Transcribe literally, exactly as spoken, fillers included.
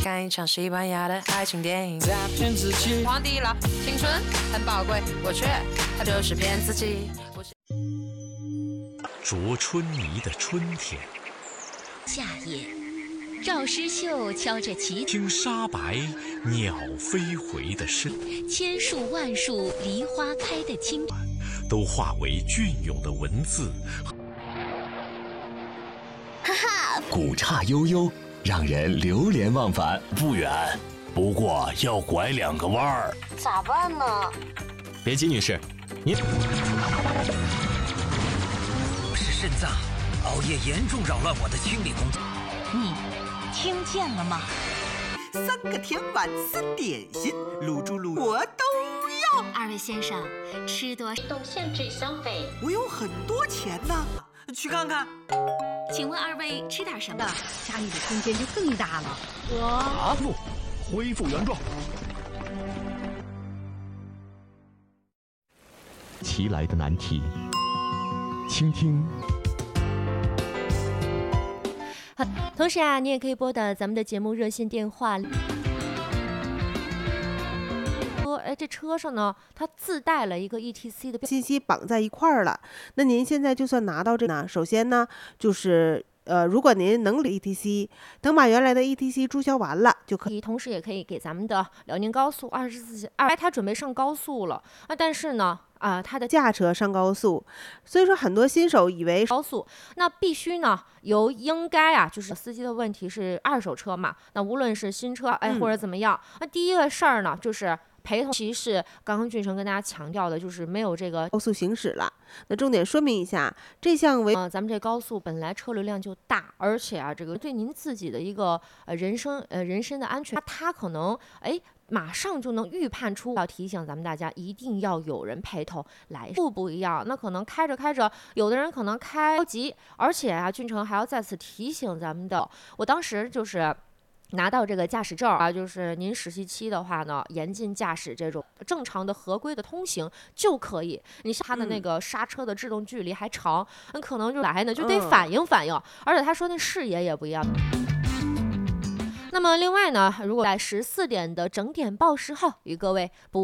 看一场西班牙的爱情电影，在骗自己。皇帝老青春很宝贵，我却他就是骗自己。 着春泥的春天， 夏夜，赵诗秀敲着旗， 听沙白鸟飞回的声， 千树万树梨花开的青， 都化为隽永的文字。 哈哈， 古刹悠悠，让人流连忘返。 不远，不过要拐两个弯儿。 咋办呢？ 别急，女士，您是肾脏，熬夜严重扰乱我的清理工作。 你听见了吗？ 三个甜碗四点心，卤猪卤我都要。 二位先生，吃多懂限制消费。 我有很多钱呢，去看看。 请问二位吃点什么？ 家里的空间就更大了。 我答复，恢复原状。 奇来的难题，倾听。 好，同时啊，你也可以拨打咱们的节目热线电话。说，哎，这车上呢，它自带了一个 E T C 的信息绑在一块儿了。那您现在就算拿到这呢，首先呢，就是呃，如果您能领 E T C， 等把原来的 E T C 注销完了，就可以。 同时也可以给咱们的辽宁高速二十四二，它准备上高速了啊，但是呢。啊、呃，它的驾车上高速，所以说很多新手以为高速，那必须呢由应该啊，就是司机的问题是二手车嘛，那无论是新车哎或者怎么样，嗯、那第一个事儿呢就是陪同，其实刚刚俊成跟大家强调的就是没有这个高速行驶了。那重点说明一下，这项违呃，咱们这高速本来车流量就大，而且啊，这个对您自己的一个呃人生呃人身的安全，它可能哎。马上就能预判出，要提醒咱们大家，一定要有人陪同来。不不一样，那可能开着开着，有的人可能开急，而且啊，俊成还要再次提醒咱们的，我当时就是拿到这个驾驶证啊，就是您实习期的话呢，严禁驾驶这种正常的合规的通行就可以。你像它的那个刹车的制动距离还长，很、嗯、可能就来呢就得反应反应，嗯、而且他说那视野也不一样。那么另外呢，如果在十四点的整点报时后与各位不